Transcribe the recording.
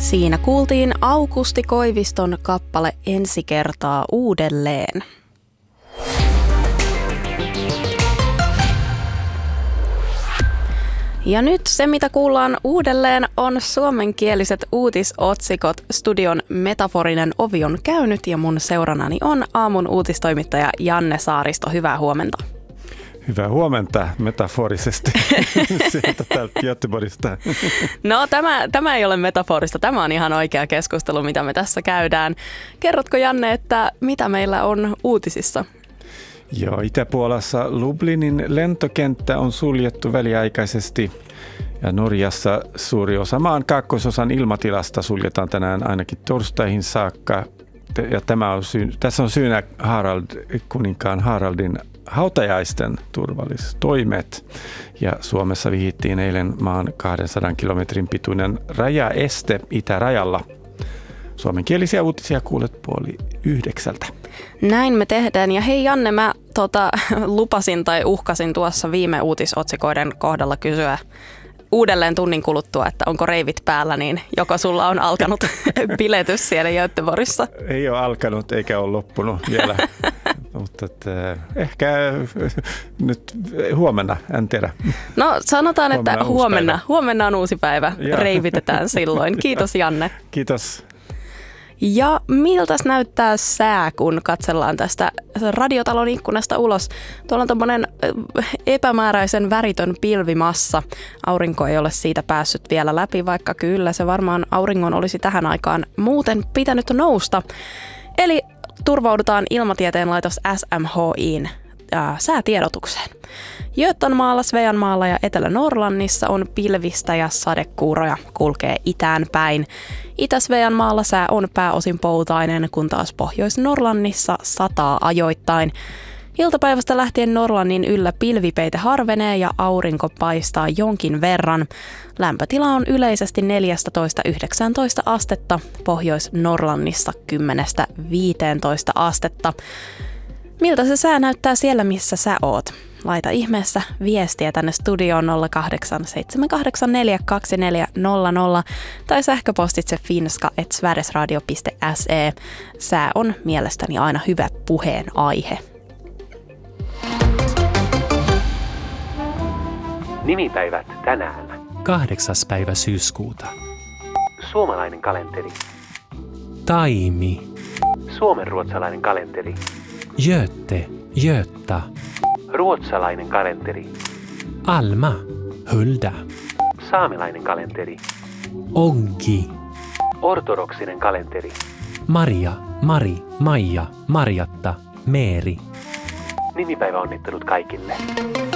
Siinä kuultiin Aukusti Koiviston kappale Ensi kertaa uudelleen. Ja nyt se, mitä kuullaan uudelleen, on suomenkieliset uutisotsikot. Studion metaforinen ovi on käynyt ja mun seuranani on aamun uutistoimittaja Janne Saaristo. Hyvää huomenta. Hyvää huomenta metaforisesti sieltä täältä Göteborgista. No tämä ei ole metaforista, tämä on ihan oikea keskustelu, mitä me tässä käydään. Kerrotko Janne, että mitä meillä on uutisissa? Joo, Itäpuolassa Lublinin lentokenttä on suljettu väliaikaisesti ja Norjassa suuri osa maan kaakkoisosan ilmatilasta suljetaan tänään ainakin torstaihin saakka. Ja tässä on syynä kuninkaan Haraldin hautajaisten turvallistoimet. Ja Suomessa vihittiin eilen maan 200 kilometrin pituinen rajaeste itärajalla. Suomenkielisiä uutisia kuulet 8:30. Näin me tehdään. Ja hei Janne, mä lupasin tai uhkasin tuossa viime uutisotsikoiden kohdalla kysyä uudelleen tunnin kuluttua, että onko reivit päällä, niin joko sulla on alkanut biletys siellä Göteborgissa? Ei ole alkanut eikä ole loppunut vielä, mutta ehkä nyt huomenna, en tiedä. No sanotaan, että huomenna on uusi päivä, reivitetään silloin. Kiitos Janne. Kiitos. Ja miltäs näyttää sää, kun katsellaan tästä radiotalon ikkunasta ulos? Tuolla on tommoinen epämääräisen väritön pilvimassa. Aurinko ei ole siitä päässyt vielä läpi, vaikka kyllä se varmaan auringon olisi tähän aikaan muuten pitänyt nousta. Eli turvaudutaan Ilmatieteen laitos SMHI:n säätiedotukseen. Götönmaalla, Sveanmaalla ja Etelä-Norlannissa on pilvistä ja sadekuuroja kulkee itään päin. Itä-Sveanmaalla sää on pääosin poutainen, kun taas Pohjois-Norlannissa sataa ajoittain. Iltapäivästä lähtien Norlannin yllä pilvipeite harvenee ja aurinko paistaa jonkin verran. Lämpötila on yleisesti 14–19 astetta, Pohjois-Norlannissa 10–15 astetta. Miltä se sää näyttää siellä, missä sä oot? Laita ihmeessä viestiä tänne studioon 0878424000 tai sähköpostitse finska@sverigesradio.se. Sää on mielestäni aina hyvä puheenaihe. Nimipäivät tänään. 8. päivä syyskuuta. Suomalainen kalenteri. Taimi. Suomenruotsalainen kalenteri. Göte. Göta. Ruotsalainen kalenteri. Alma. Hulda. Saamelainen kalenteri. Oggi. Ortodoksinen kalenteri. Maria. Mari. Maija. Marjatta. Meeri. Nimipäivä onnittelut kaikille.